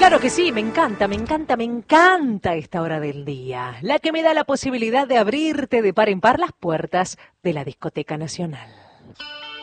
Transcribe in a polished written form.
Claro que sí, me encanta, me encanta, me encanta esta hora del día, la que me da la posibilidad de abrirte de par en par las puertas de la Discoteca Nacional.